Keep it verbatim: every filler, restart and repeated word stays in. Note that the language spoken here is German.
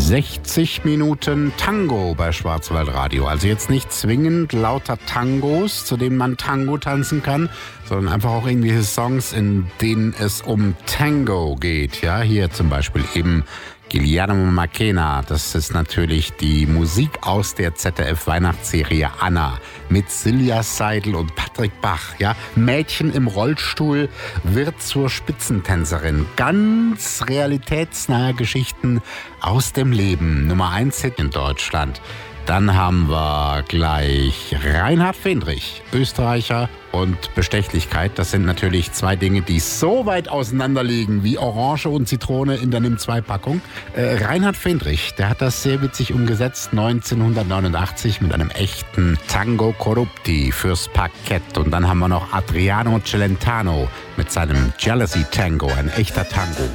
sechzig Minuten Tango bei Schwarzwaldradio. Also jetzt nicht zwingend lauter Tangos, zu denen man Tango tanzen kann, sondern einfach auch irgendwelche Songs, in denen es um Tango geht. Ja, hier zum Beispiel eben Guillermo Macena. Das ist natürlich die Musik aus der Z D F-Weihnachtsserie Anna mit Silja Seidel und Patrick Bach. Ja, Mädchen im Rollstuhl wird zur Spitzentänzerin. Ganz realitätsnahe Geschichten aus dem Leben. Nummer eins Hit in Deutschland. Dann haben wir gleich Reinhard Fendrich, Österreicher, und Bestechlichkeit. Das sind natürlich zwei Dinge, die so weit auseinander liegen wie Orange und Zitrone in der Nimm zwei Packung. Äh, Reinhard Fendrich, der hat das sehr witzig umgesetzt, neunzehnhundertneunundachtzig mit einem echten Tango Corrupti fürs Parkett. Und dann haben wir noch Adriano Celentano mit seinem Jealousy Tango, ein echter Tango.